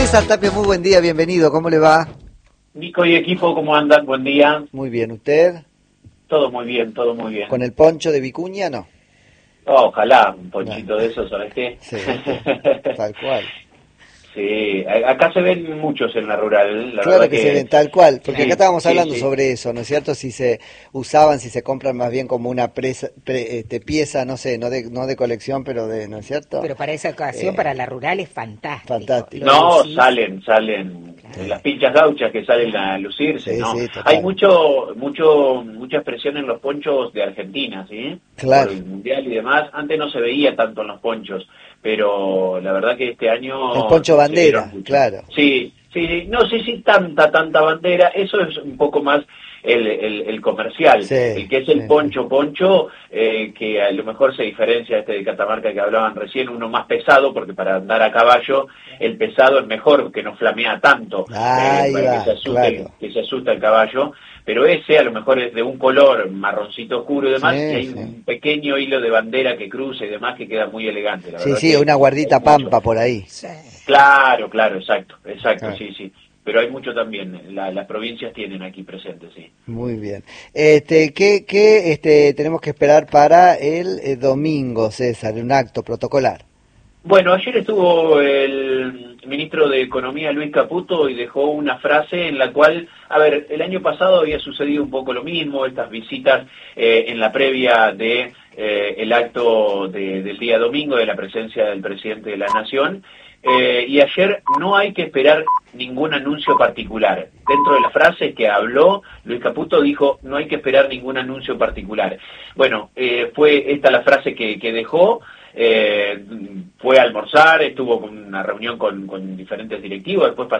César Tapia, muy buen día, bienvenido, ¿cómo le va? Nico y equipo, ¿cómo andan? Buen día. Muy bien, ¿usted? Todo muy bien, todo muy bien. ¿Con el poncho de Vicuña, no? Oh, ojalá, un ponchito No. de esos, ¿sabes qué? Sí, tal cual. Sí, acá se ven muchos en la rural, la Claro verdad que se ven tal cual, porque acá sí, estábamos sí, hablando sí. sobre eso, ¿no es cierto? Si se usaban, si se compran más bien como una pieza, no sé, no de colección, pero ¿no es cierto? Pero para esa ocasión, para la rural es fantástico. Fantástico. Lo No, lucís. salen, Claro. las pinchas gauchas que salen a lucirse, Sí, ¿no? sí, Hay total. mucha expresión en los ponchos de Argentina, ¿sí? Por Claro, el Mundial y demás. Antes no se veía tanto en los ponchos, pero la verdad que este el año poncho se vieron bandera, mucho. claro. Sí, sí, no sé si tanta bandera, eso es un poco más el comercial, Sí, el que es sí, el sí. poncho, que a lo mejor se diferencia de Catamarca que hablaban recién, uno más pesado, porque para andar a caballo el pesado es mejor, que no flamea tanto, Ahí para va, claro. que se asusta el caballo, pero ese a lo mejor es de un color marroncito oscuro y demás, y Sí, hay sí. un pequeño hilo de bandera que cruza y demás que queda muy elegante, la Sí, verdad sí, que una hay guardita mucho. pampa por ahí. Sí. Claro, exacto, Ah, sí, sí. Pero hay mucho también, las provincias tienen aquí presentes, sí. muy bien. ¿Qué tenemos que esperar para el domingo, César? Un acto protocolar. Bueno, ayer estuvo el ministro de Economía, Luis Caputo, y dejó una frase en la cual, a ver, el año pasado había sucedido un poco lo mismo, estas visitas en la previa de el acto del día domingo, de la presencia del presidente de la Nación, y ayer no hay que esperar ningún anuncio particular. Dentro de la frase que habló, Luis Caputo dijo, no hay que esperar ningún anuncio particular. Bueno, fue esta la frase que dejó. Fue a almorzar, estuvo con una reunión con diferentes directivos, después